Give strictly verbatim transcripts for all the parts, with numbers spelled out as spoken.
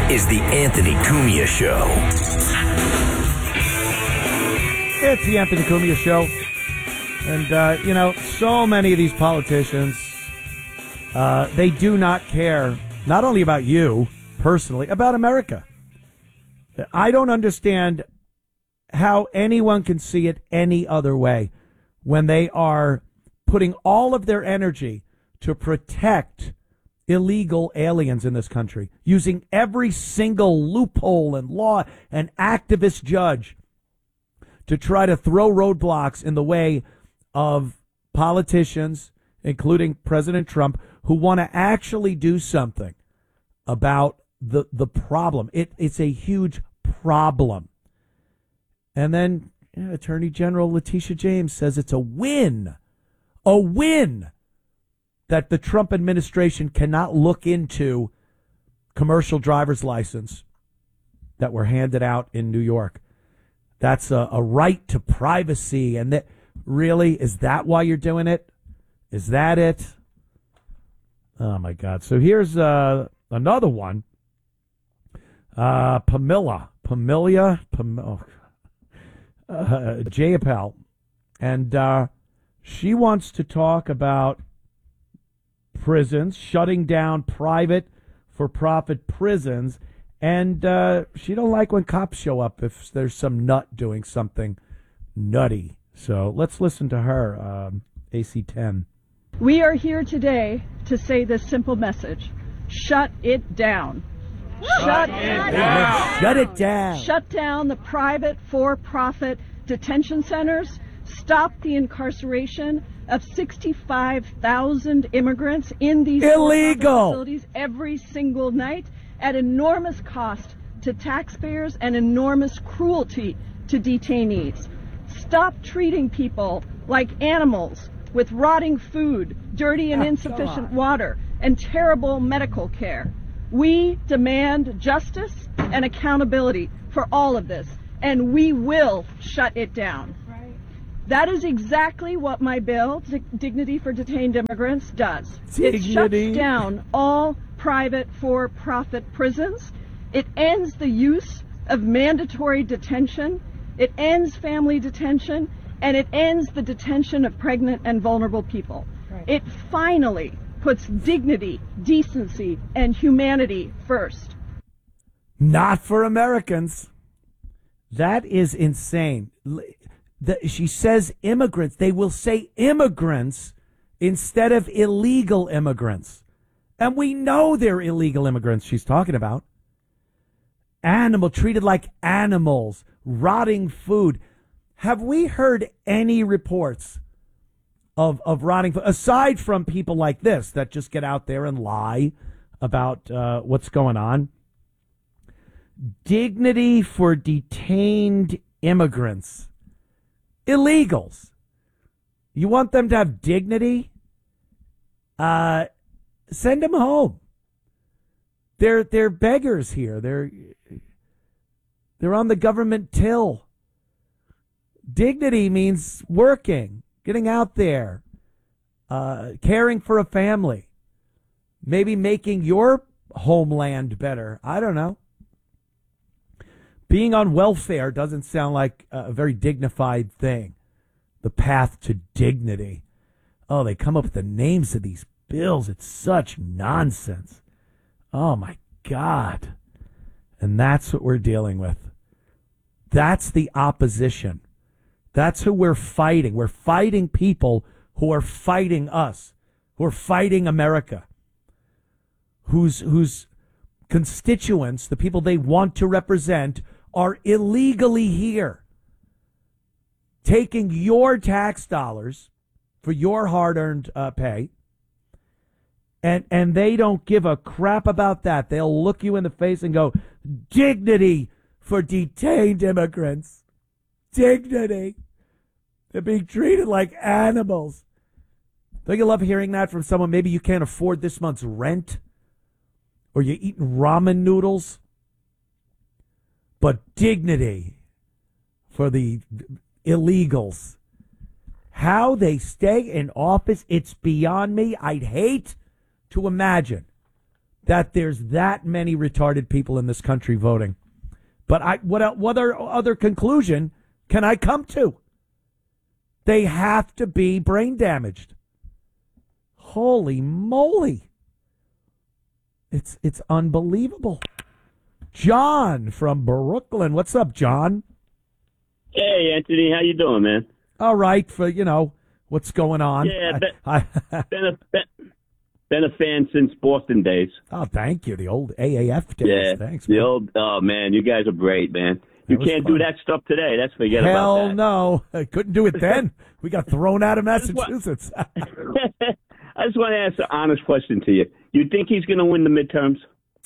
is the Anthony Cumia Show. It's the Anthony Cumia Show. And, uh, you know, so many of these politicians, uh, they do not care, not only about you personally, about America. I don't understand how anyone can see it any other way when they are putting all of their energy to protect illegal aliens in this country, using every single loophole and law and activist judge to try to throw roadblocks in the way of politicians, including President Trump, who want to actually do something about the the problem. It, it's a huge problem. And then yeah, Attorney General Letitia James says it's a win, a win that the Trump administration cannot look into commercial driver's license that were handed out in New York. That's a, a right to privacy. And that really, is that why you're doing it? Is that it? Oh, my God. So here's uh, another one. Uh, Pamela. Pamela. Pam- oh. uh, Jayapal. And uh, she wants to talk about prisons, shutting down private for-profit prisons. And uh, she don't like when cops show up if there's some nut doing something nutty. So let's listen to her, um, A C ten. We are here today to say this simple message. Shut it down. Shut, Shut it down. Shut it down. Shut down the private for-profit detention centers. Stop the incarceration of sixty-five thousand immigrants in these illegal facilities every single night at enormous cost to taxpayers and enormous cruelty to detainees. Stop treating people like animals with rotting food, dirty and insufficient water, and terrible medical care. We demand justice and accountability for all of this, and we will shut it down. Right. That is exactly what my bill, D- Dignity for Detained Immigrants, does. Dignity. It shuts down all private for-profit prisons. It ends the use of mandatory detention. It ends family detention, and it ends the detention of pregnant and vulnerable people. Right. It finally puts dignity, decency, and humanity first. Not for Americans. That is insane. The, she says immigrants. They will say immigrants instead of illegal immigrants. And we know they're illegal immigrants she's talking about. Animal, treated like animals, rotting food. Have we heard any reports of, of rotting food, aside from people like this that just get out there and lie about uh, what's going on? Dignity for detained immigrants. Illegals. You want them to have dignity? Uh, send them home. They're they're beggars here. They're they're on the government till. Dignity means working, getting out there, uh, caring for a family, maybe making your homeland better. I don't know. Being on welfare doesn't sound like a very dignified thing. The path to dignity. Oh, they come up with the names of these bills. It's such nonsense. Oh, my God. And that's what we're dealing with. That's the opposition. That's who we're fighting. We're fighting people who are fighting us, who are fighting America, whose whose constituents, the people they want to represent, are illegally here, taking your tax dollars for your hard-earned uh, pay, and and they don't give a crap about that. They'll look you in the face and go, dignity for detained immigrants. Dignity. They're being treated like animals. Don't you love hearing that from someone? Maybe you can't afford this month's rent, or you're eating ramen noodles. But dignity for the illegals. How they stay in office, it's beyond me. I'd hate to imagine that there's that many retarded people in this country voting. But I, what, el- what other, other conclusion can I come to? They have to be brain damaged. Holy moly. It's it's unbelievable. John from Brooklyn. What's up, John? Hey, Anthony. How you doing, man? All right, for, you know, what's going on. Yeah, been, I, I, been, a, been, been a fan since Boston days. oh, thank you. The old A A F days. Yeah, Thanks, the man. old, oh, man, you guys are great, man. You That was can't fun. do that stuff today. That's forget Hell about that. no. I couldn't do it then. We got thrown out of That's what- Massachusetts. I just want to ask an honest question to you. You think he's going to win the midterms?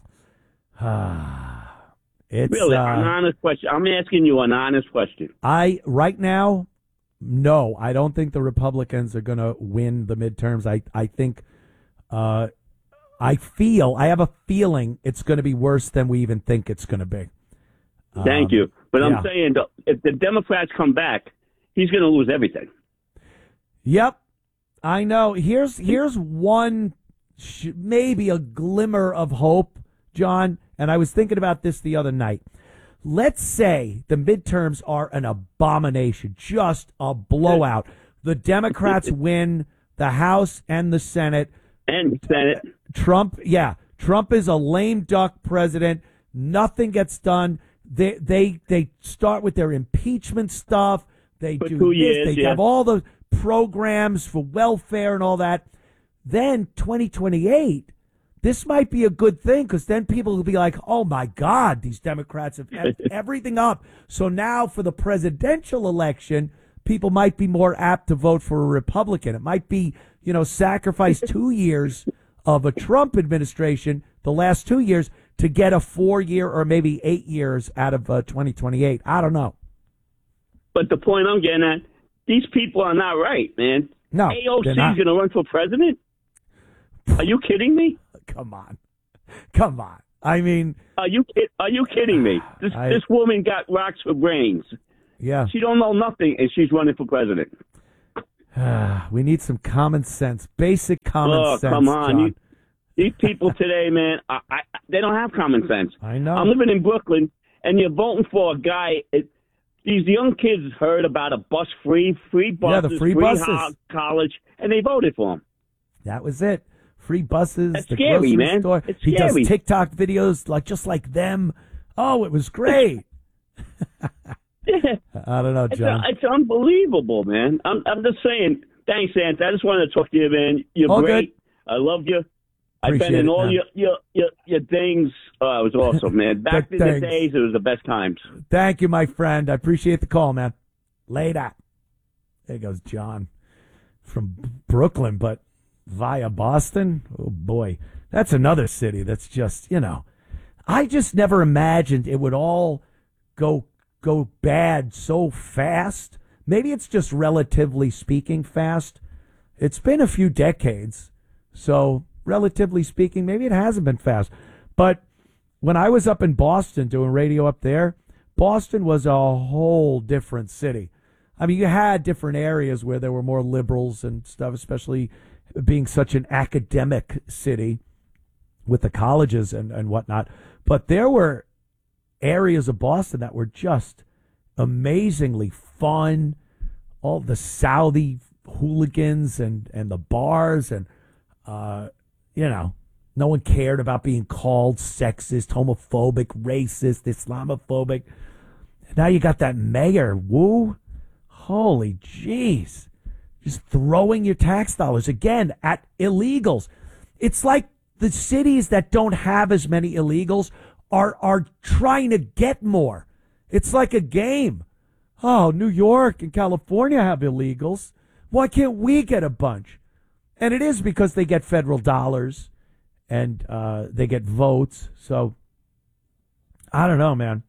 It's, Really, uh, an honest question. I'm asking you an honest question. I right now, no, I don't think the Republicans are going to win the midterms. I I think, uh, I feel I have a feeling it's going to be worse than we even think it's going to be. Thank Um, you. But yeah. I'm saying, though, if the Democrats come back, he's going to lose everything. Yep, I know. Here's here's one, sh- maybe a glimmer of hope, John. And I was thinking about this the other night. Let's say the midterms are an abomination, just a blowout. The Democrats win the House and the Senate. And Senate. Trump, yeah, Trump is a lame duck president. Nothing gets done. They they they start with their impeachment stuff. They For do two this. years, they yeah. have all the programs for welfare and all that. Then twenty twenty-eight, this might be a good thing because then people will be like, oh, my God, these Democrats have effed everything up. So now for the presidential election, people might be more apt to vote for a Republican. It might be, you know, sacrifice two years of a Trump administration, the last two years, to get a four-year or maybe eight years out of uh, twenty twenty-eight. I don't know. But the point I'm getting at, these people are not right, man. No, A O C they're is not. going to run for president? Are you kidding me? Come on. Come on. I mean, Are you kid- Are you kidding me? This I- this woman got rocks for brains. yeah. She don't know nothing, and she's running for president. We need some common sense, basic common Oh, sense. come on. John. You, these people today, man, I, I, they don't have common sense. I know. I'm living in Brooklyn, and you're voting for a guy. It, these young kids heard about a bus free, free Yeah, buses, the free buses. ho- college, and they voted for him. That was it. Free buses, That's the scary, grocery man. store. It's he scary. does TikTok videos like just like them. Oh, it was great. I don't know, It's, John. it's unbelievable, man. I'm, I'm just saying. Thanks, Ant. I just wanted to talk to you, man. You're All great. good. I love you. I've Appreciate been in it, all man. your, your your your things. Oh, it was awesome, man. Back in the Thanks. days, it was the best times. Thank you, my friend. I appreciate the call, man. Later. There goes John from Brooklyn, but via Boston. Oh boy, that's another city that's just, you know, I just never imagined it would all go go bad so fast. Maybe it's just relatively speaking fast. It's been a few decades, so relatively speaking, maybe it hasn't been fast. But when I was up in Boston doing radio up there, Boston was a whole different city. I mean, you had different areas where there were more liberals and stuff, especially being such an academic city with the colleges and, and whatnot. But there were areas of Boston that were just amazingly fun. All the Saudi hooligans and, and the bars and, uh, you know, no one cared about being called sexist, homophobic, racist, Islamophobic. Now you got that mayor, woo. Holy jeez. Just throwing your tax dollars again at illegals. It's like the cities that don't have as many illegals are are trying to get more. It's like a game. Oh, New York and California have illegals. Why can't we get a bunch? And it is because they get federal dollars and uh, they get votes. So I don't know, man.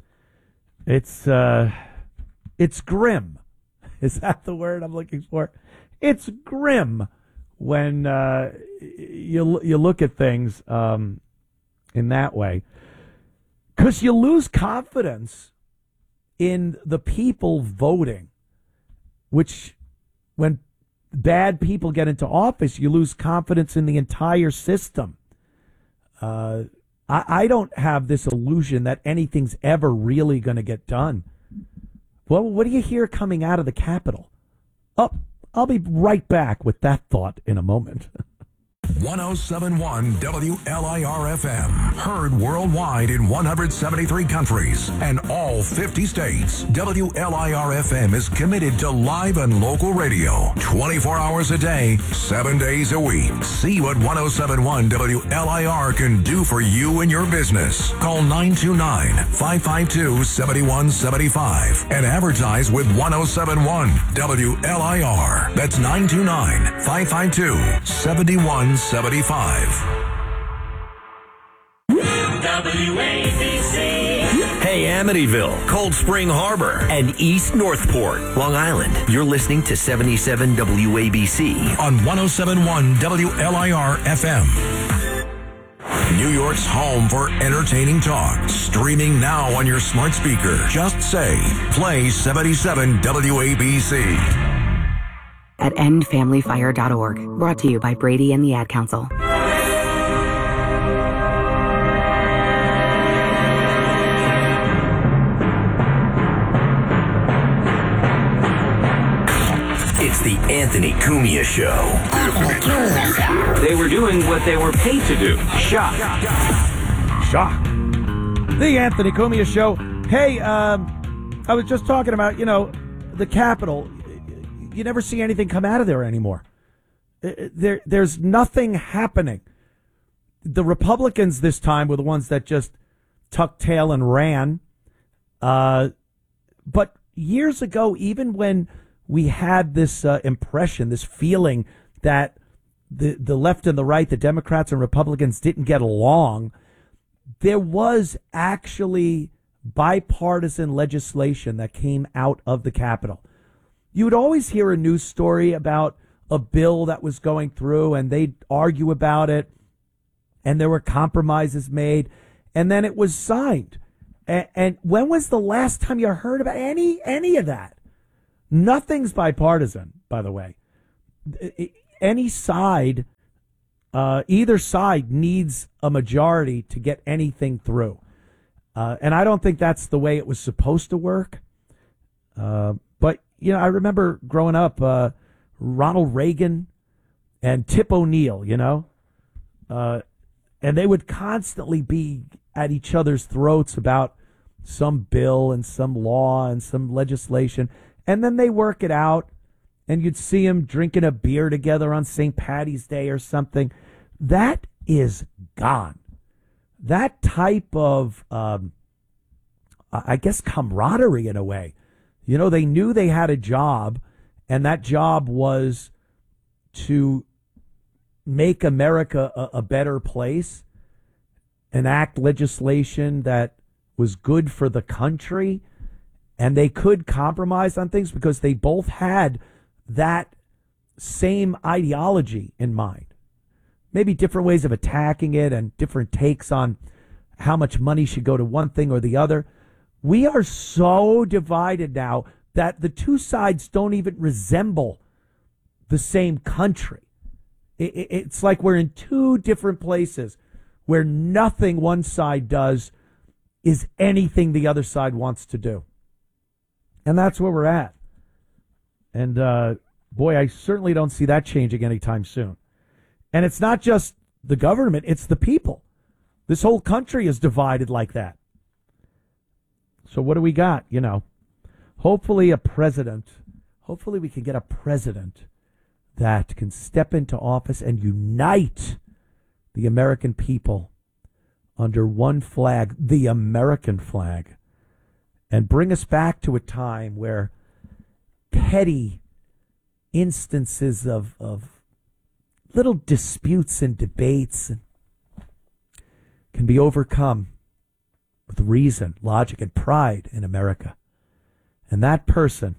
It's uh, it's grim. Is that the word I'm looking for? It's grim when uh, you you look at things um, in that way, because you lose confidence in the people voting, which when bad people get into office, you lose confidence in the entire system. Uh, I, I don't have this illusion that anything's ever really going to get done. Well, what do you hear coming out of the Capitol? Oh, I'll be right back with that thought in a moment. one oh seven point one W L I R F M. Heard worldwide in one hundred seventy-three countries and all fifty states. W L I R F M is committed to live and local radio twenty-four hours a day, seven days a week. See what one oh seven point one W L I R can do for you and your business. Call nine two nine, five five two, seven one seven five and advertise with one oh seven point one W L I R. That's nine two nine, five five two, seven one seventy-five. W A B C. Hey, Amityville, Cold Spring Harbor, and East Northport, Long Island. You're listening to seventy-seven W A B C on one oh seven point one W L I R F M. New York's home for entertaining talk. Streaming now on your smart speaker. Just say, play seventy-seven W A B C. At end family fire dot org. Brought to you by Brady and the Ad Council. It's the Anthony Cumia Show. They were doing what they were paid to do. Shock. Shock. The Anthony Cumia Show. Hey, um, I was just talking about, you know, the Capitol. You never see anything come out of there anymore. There, there's nothing happening. The Republicans this time were the ones that just tucked tail and ran. Uh, but years ago, even when we had this uh, impression, this feeling that the, the left and the right, the Democrats and Republicans didn't get along, there was actually bipartisan legislation that came out of the Capitol. You would always hear a news story about a bill that was going through, and they'd argue about it, and there were compromises made, and then it was signed. And, and when was the last time you heard about any any of that? Nothing's bipartisan, by the way. Any side, uh, either side needs a majority to get anything through. Uh, and I don't think that's the way it was supposed to work. Uh, but, you know, I remember growing up, uh, Ronald Reagan and Tip O'Neill, you know, uh, and they would constantly be at each other's throats about some bill and some law and some legislation. And then they work it out, and you'd see them drinking a beer together on Saint Patty's Day or something. That is gone. That type of, um, I guess, camaraderie in a way. You know, they knew they had a job, and that job was to make America a, a better place, enact legislation that was good for the country, and they could compromise on things because they both had that same ideology in mind. Maybe different ways of attacking it and different takes on how much money should go to one thing or the other. We are so divided now that the two sides don't even resemble the same country. It's like we're in two different places where nothing one side does is anything the other side wants to do. And that's where we're at. And, uh, boy, I certainly don't see that changing anytime soon. And it's not just the government, it's the people. This whole country is divided like that. So what do we got? You know, hopefully a president, hopefully we can get a president that can step into office and unite the American people under one flag, the American flag, and bring us back to a time where petty instances of, of little disputes and debates can be overcome with reason, logic, and pride in America. And that person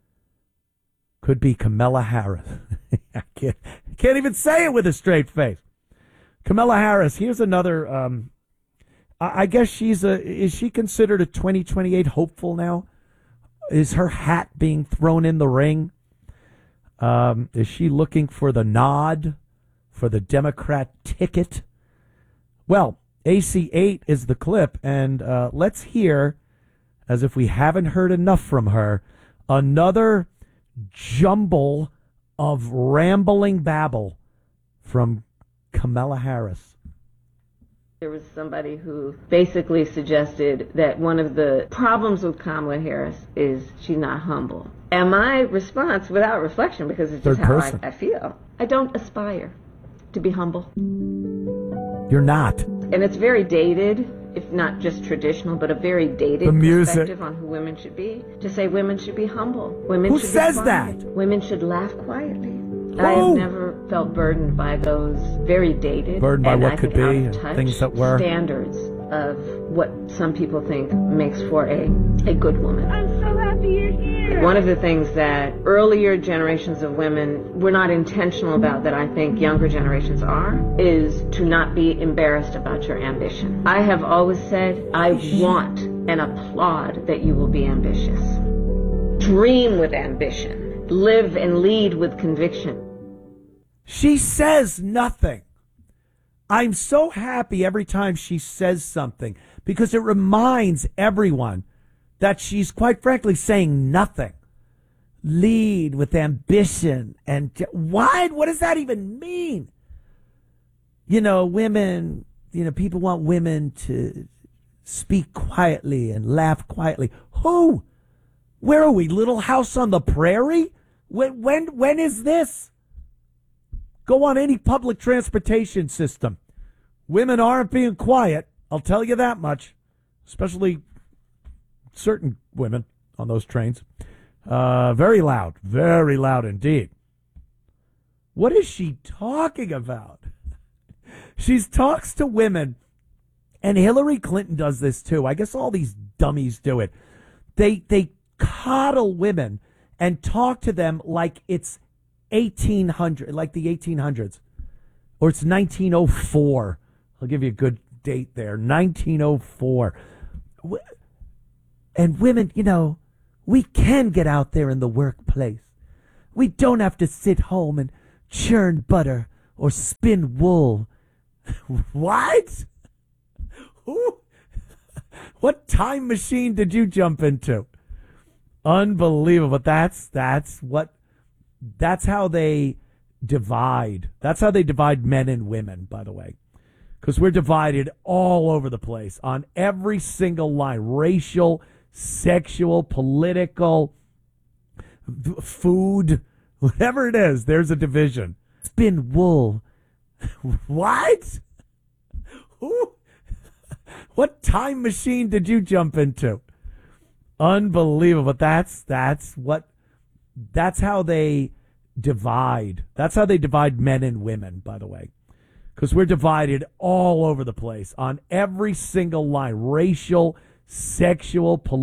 could be Kamala Harris. I can't, can't even say it with a straight face. Kamala Harris, here's another, um, I, I guess she's a, is she considered a twenty twenty-eight hopeful now? Is her hat being thrown in the ring? Um, is she looking for the nod for the Democrat ticket? Well, A C eight is the clip, and uh, let's hear, as if we haven't heard enough from her, another jumble of rambling babble from Kamala Harris. There was somebody who basically suggested that one of the problems with Kamala Harris is she's not humble. And my response, without reflection, because it's just Third how person. I, I feel, I don't aspire to be humble. You're not. And it's very dated, if not just traditional, but a very dated The music. perspective on who women should be. To say women should be humble. Women Who should says be quiet. that? Women should laugh quietly. I have never felt burdened by those very dated Burdened by and what I could think be, out of touch things that were. standards of what some people think makes for a, a good woman. I'm so happy you're here. One of the things that earlier generations of women were not intentional about that I think younger generations are is to not be embarrassed about your ambition. I have always said I want and applaud that you will be ambitious. Dream with ambition. Live and lead with conviction. She says nothing. I'm so happy every time she says something because it reminds everyone that she's quite frankly saying nothing. Lead with ambition. And why? What does that even mean? You know, women, you know, people want women to speak quietly and laugh quietly. Who? Where are we? Little House on the Prairie? When, when, when is this? Go on any public transportation system. Women aren't being quiet. I'll tell you that much. Especially certain women on those trains. Uh, very loud. Very loud indeed. What is she talking about? She talks to women, and Hillary Clinton does this too. I guess all these dummies do it. They, they coddle women and talk to them like it's eighteen hundred, like the eighteen hundreds, or it's nineteen oh four. I'll give you a good date there, nineteen oh four. And women, you know, we can get out there in the workplace. We don't have to sit home and churn butter or spin wool. What? Who? What time machine did you jump into? Unbelievable. That's that's what that's how they divide. That's how they divide men and women, by the way. Because we're divided all over the place on every single line. Racial, sexual, political, f- food, whatever it is, there's a division. Spin wool. What? Who? What time machine did you jump into? Unbelievable. That's that's what that's how they divide. That's how they divide men and women, by the way. Because we're divided all over the place on every single line. Racial, sexual, political.